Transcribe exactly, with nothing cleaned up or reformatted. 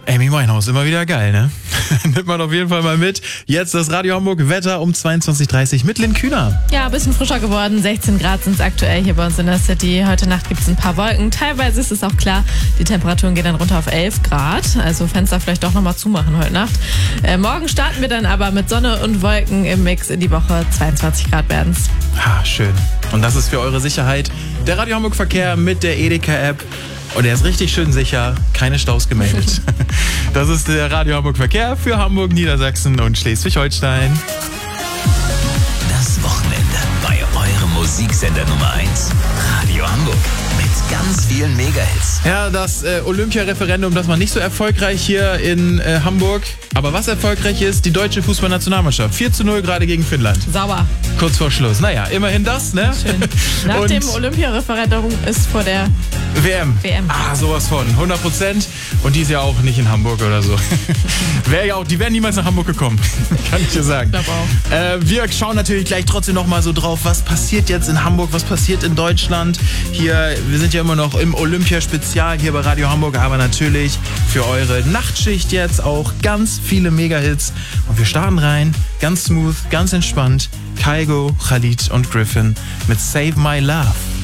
Amy Winehouse, immer wieder geil, ne? Nimmt man auf jeden Fall mal mit. Jetzt das Radio Hamburg Wetter um zweiundzwanzig Uhr dreißig mit Lynn Kühner. Ja, ein bisschen frischer geworden. sechzehn Grad sind es aktuell hier bei uns in der City. Heute Nacht gibt es ein paar Wolken. Teilweise ist es auch klar, die Temperaturen gehen dann runter auf elf Grad. Also Fenster vielleicht doch nochmal zumachen heute Nacht. Äh, morgen starten wir dann aber mit Sonne und Wolken im Mix in die Woche. zweiundzwanzig Grad werden's. Ah, schön. Und das ist für eure Sicherheit der Radio Hamburg Verkehr mit der Edeka-App. Und er ist richtig schön sicher, keine Staus gemeldet. Das ist der Radio Hamburg Verkehr für Hamburg, Niedersachsen und Schleswig-Holstein. Das Wochenende bei eurem Musiksender Nummer eins, Radio Hamburg. Mit ganz vielen Megahits. Ja, das äh, Olympia-Referendum, das war nicht so erfolgreich hier in äh, Hamburg. Aber was erfolgreich ist, die deutsche Fußballnationalmannschaft. vier zu null gerade gegen Finnland. Sauber. Kurz vor Schluss. Naja, immerhin das, ne? Schön. Nach Und dem Olympia-Referendum ist vor der W M. W M. Ah, sowas von. hundert Prozent. Und die ist ja auch nicht in Hamburg oder so. Wär ja auch, die wären niemals nach Hamburg gekommen. Kann ich dir sagen. Ich glaube auch. Äh, wir schauen natürlich gleich trotzdem noch mal so drauf, was passiert jetzt in Hamburg, was passiert in Deutschland. Hier, wir sind ja immer noch im Olympia-Spezial hier bei Radio Hamburg, aber natürlich für eure Nachtschicht jetzt auch ganz viele Mega-Hits. Und wir starten rein, ganz smooth, ganz entspannt. Kygo, Khalid und Griffin mit Save My Love.